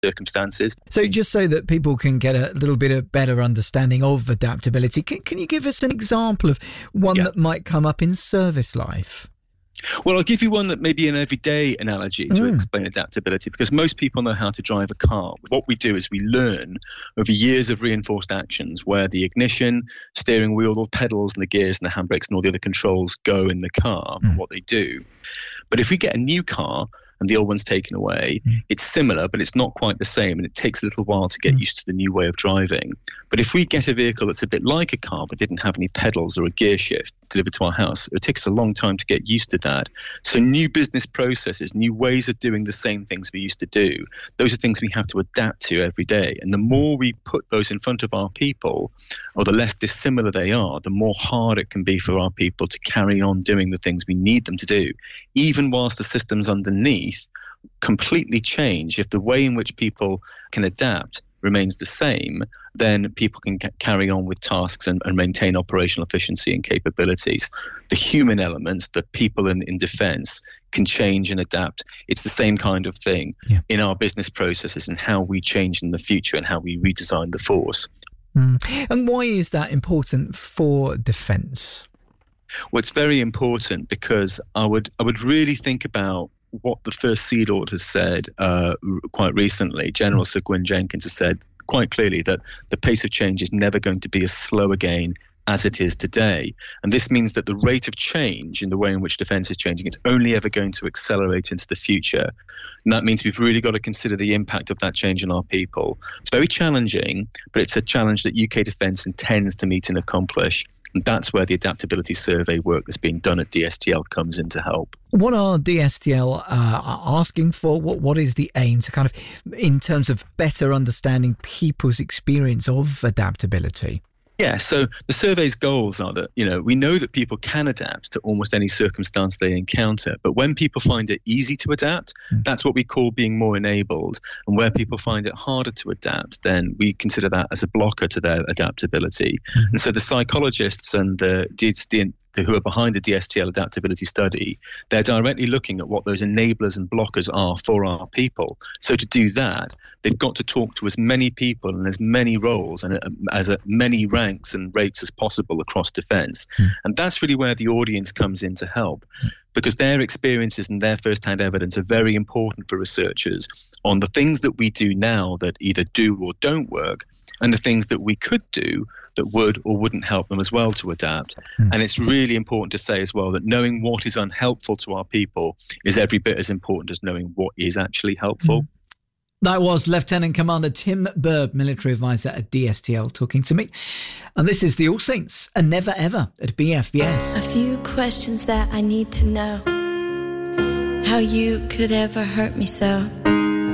circumstances. So just so that people can get a little bit of better understanding of adaptability, can you give us an example of one that might come up in service life? Well, I'll give you one that may be an everyday analogy to explain adaptability, because most people know how to drive a car. What we do is we learn over years of reinforced actions where the ignition, steering wheel, the pedals and the gears and the handbrakes and all the other controls go in the car and what they do. But if we get a new car and the old one's taken away, it's similar, but it's not quite the same, and it takes a little while to get used to the new way of driving. But if we get a vehicle that's a bit like a car but didn't have any pedals or a gear shift delivered to our house, it takes a long time to get used to that. So new business processes, new ways of doing the same things we used to do, those are things we have to adapt to every day. And the more we put those in front of our people, or the less dissimilar they are, the more hard it can be for our people to carry on doing the things we need them to do, even whilst the systems underneath completely change. If the way in which people can adapt remains the same, then people can carry on with tasks and maintain operational efficiency and capabilities. The human elements, the people in defence, can change and adapt. It's the same kind of thing in our business processes and how we change in the future and how we redesign the force. And why is that important for defence? Well, it's very important because I would really think about what the First Sea Lord has said quite recently. General Sir Gwyn Jenkins has said quite clearly that the pace of change is never going to be as slow again as it is today. And this means that the rate of change in the way in which defence is changing, it's only ever going to accelerate into the future. And that means we've really got to consider the impact of that change on our people. It's very challenging, but it's a challenge that UK Defence intends to meet and accomplish. And that's where the adaptability survey work that's being done at DSTL comes in to help. What are DSTL asking for? What is the aim to kind of, in terms of better understanding people's experience of adaptability? Yeah, so the survey's goals are that, we know that people can adapt to almost any circumstance they encounter, but when people find it easy to adapt, that's what we call being more enabled. And where people find it harder to adapt, then we consider that as a blocker to their adaptability. And so the psychologists and who are behind the DSTL adaptability study, they're directly looking at what those enablers and blockers are for our people. So to do that, they've got to talk to as many people and as many roles and as many ranks and rates as possible across defence. And that's really where the audience comes in to help, because their experiences and their first-hand evidence are very important for researchers on the things that we do now that either do or don't work, and the things that we could do that would or wouldn't help them as well to adapt. And it's really important to say as well that knowing what is unhelpful to our people is every bit as important as knowing what is actually helpful. That was Lieutenant Commander Tim Bird, military advisor at DSTL, talking to me. And this is the All Saints and Never Ever at BFBS. A few questions that I need to know. How you could ever hurt me so.